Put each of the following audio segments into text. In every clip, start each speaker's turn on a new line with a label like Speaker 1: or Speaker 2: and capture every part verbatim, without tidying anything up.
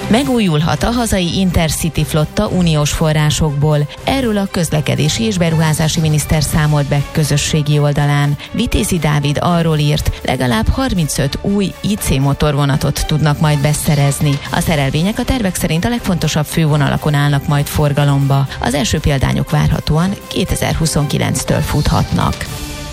Speaker 1: Megújulhat a hazai Intercity flotta uniós forrásokból. Erről a közlekedési és beruházási miniszter számolt be közösségi oldalán. Vitézi Dávid arról írt, legalább harmincöt új i cé motorvonatot tudnak majd beszerezni. A szerelvények a tervek szerint a legfontosabb fővonalakon állnak majd forgalomba. Az első példányok várhatóan kétezer-huszonkilenctől futhatnak.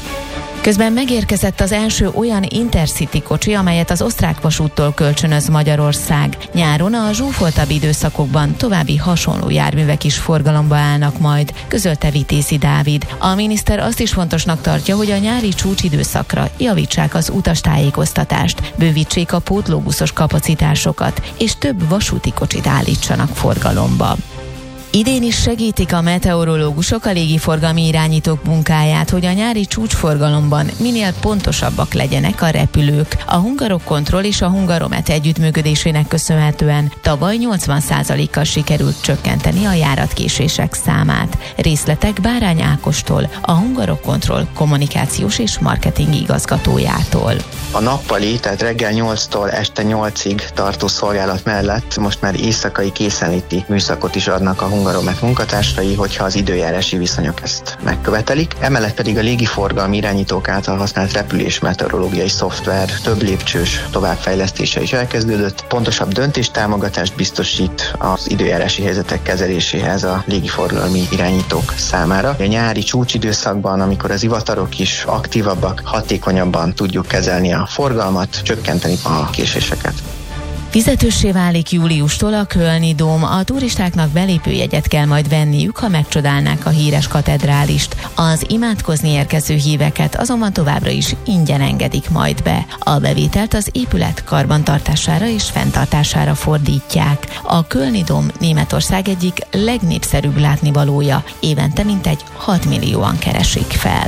Speaker 1: Közben megérkezett az első olyan Intercity kocsi, amelyet az osztrák vasúttól kölcsönöz Magyarország. Nyáron a zsúfoltabb időszakokban további hasonló járművek is forgalomba állnak majd, közölte Vitézi Dávid. A miniszter azt is fontosnak tartja, hogy a nyári csúcsidőszakra javítsák az utastájékoztatást, bővítsék a pótlóbuszos kapacitásokat, és több vasúti kocsit állítsanak forgalomba. Idén is segítik a meteorológusok a légiforgalmi irányítók munkáját, hogy a nyári csúcsforgalomban minél pontosabbak legyenek a repülők. A Hungarokontroll és a Hungaromet együttműködésének köszönhetően tavaly nyolcvan százalékkal sikerült csökkenteni a járatkésések számát. Részletek Bárány Ákostól, a Hungarokontroll kommunikációs és marketing igazgatójától.
Speaker 2: A nappali, tehát reggel nyolctól este nyolcig tartó szolgálat mellett most már éjszakai készenléti műszakot is adnak a Hungaromet munkatársai, hogyha az időjárási viszonyok ezt megkövetelik. Emellett pedig a légiforgalmi irányítók által használt repülés meteorológiai szoftver több lépcsős továbbfejlesztése is elkezdődött. Pontosabb döntéstámogatást biztosít az időjárási helyzetek kezeléséhez a légiforgalmi irányítók számára. A nyári csúcsidőszakban, amikor az ivatarok is aktívabbak, hatékonyabban tudjuk kezelni a forgalmat, csökkenteni a késéseket.
Speaker 1: Fizetőssé válik júliustól a Kölni Dóm. A turistáknak belépőjegyet kell majd venniük, ha megcsodálnák a híres katedrálist. Az imádkozni érkező híveket azonban továbbra is ingyen engedik majd be. A bevételt az épület karbantartására és fenntartására fordítják. A Kölni Dóm Németország egyik legnépszerűbb látnivalója. Évente mintegy hat millióan keresik fel.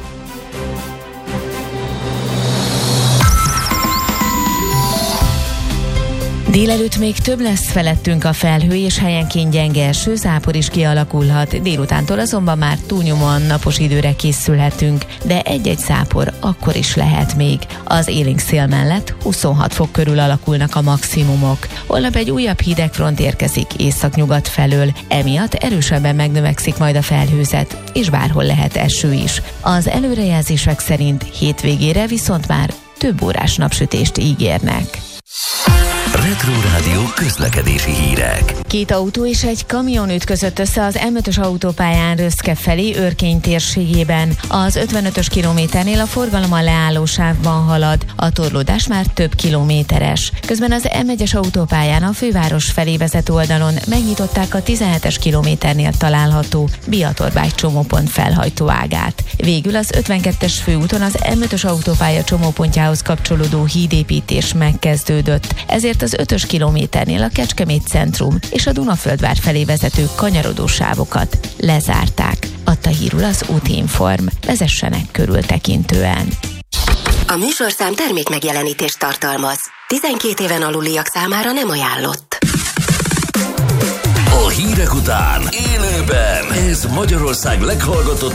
Speaker 1: Délelőtt még több lesz felettünk a felhő, és helyenként gyenge eső, zápor is kialakulhat. Délutántól azonban már túlnyomóan napos időre készülhetünk, de egy-egy zápor akkor is lehet még. Az élénk szél mellett huszonhat fok körül alakulnak a maximumok. Holnap egy újabb hidegfront érkezik északnyugat felől, emiatt erősebben megnövekszik majd a felhőzet, és bárhol lehet eső is. Az előrejelzések szerint hétvégére viszont már több órás napsütést ígérnek.
Speaker 3: Retro Rádió közlekedési hírek.
Speaker 1: Két autó és egy kamion ütközött össze az M ötös autópályán Röszke felé Örkény térségében. Az ötvenötös kilométernél a forgalom a leállósávban halad, a torlódás már több kilométeres. Közben az M egyes autópályán a főváros felé vezető oldalon megnyitották a tizenhetes kilométernél található Biatorbágy csomópont felhajtó ágát. Végül az ötvenkettes főúton az M ötös autópálya csomópontjához kapcsolódó hídépítés megkezdődött. Ezért az ötös kilométernél a Kecskemét centrum és a Dunaföldvár felé vezető kanyarodó sávokat lezárták. Adta hírul az Útinform. Vezessenek körültekintően.
Speaker 4: A műsorszám termék megjelenítést tartalmaz. tizenkét éven aluliak számára nem ajánlott.
Speaker 3: A hírek után élőben ez Magyarország leghallgatott